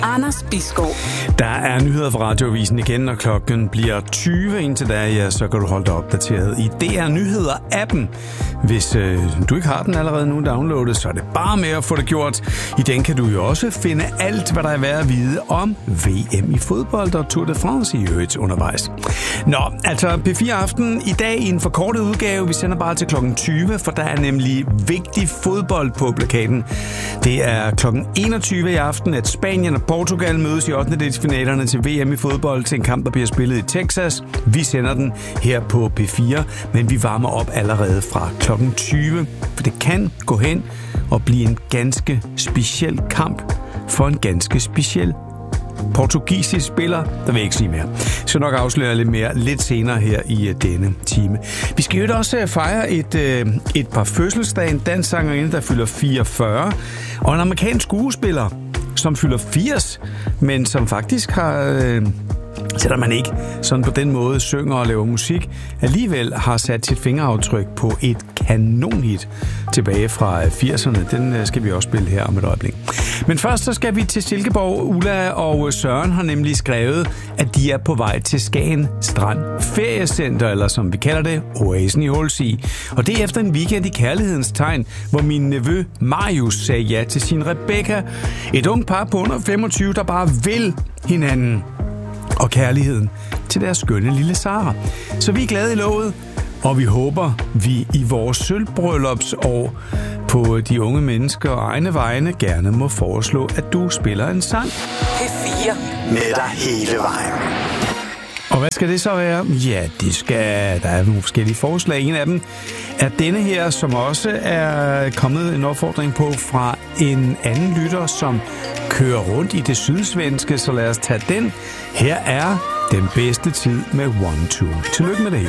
Anders Bisgaard. Der er nyheder fra Radioavisen igen, og klokken bliver 20 indtil da, ja, så kan du holde dig opdateret i DR Nyheder-appen. Hvis du ikke har den allerede nu downloadet, så er det bare med at få det gjort. I den kan du jo også finde alt, hvad der er værd at vide om VM i fodbold og Tour de France i øvrigt undervejs. Nå, altså P4 Aften i dag i en forkortet udgave. Vi sender bare til klokken 20, for der er nemlig vigtig fodbold på plakaten. Det er klokken 21 i aften, at Spanien og Portugal mødes i 8. delsfinalerne til VM i fodbold til en kamp, der bliver spillet i Texas. Vi sender den her på P4, men vi varmer op allerede fra klokken 20, for det kan gå hen og blive en ganske speciel kamp for en ganske speciel portugisisk spiller, der vil jeg ikke sige mere. Jeg skal nok afsløre lidt mere lidt senere her i denne time. Vi skal jo også fejre et par fødselsdage. En dansk sangerinde, der fylder 44, og en amerikansk skuespiller, som fylder 80, men som faktisk har, selvom man ikke sådan på den måde synger og laver musik, alligevel har sat sit fingeraftryk på et kanonhit tilbage fra 80'erne. Den skal vi også spille her om et øjeblik. Men først så skal vi til Silkeborg. Ulla og Søren har nemlig skrevet, at de er på vej til Skagen Strand Feriecenter, eller som vi kalder det, Oasen i Hulsig. Og det er efter en weekend i kærlighedens tegn, hvor min nevø Marius sagde ja til sin Rebecca. Et ung par på under 25, der bare vil hinanden og kærligheden til deres skønne lille Sara. Så vi er glade i lovet, og vi håber, vi i vores sølvbryllupsår på de unge mennesker og egne vegne gerne må foreslå, at du spiller en sang. P4. Med dig hele vejen. Og hvad skal det så være? Ja, der er nogle forskellige forslag. En af dem er denne her, som også er kommet en opfordring på fra en anden lytter, som kører rundt i det sydsvenske, så lad os tage den. Her er Den bedste tid med 1-2. Tillykke med det hele.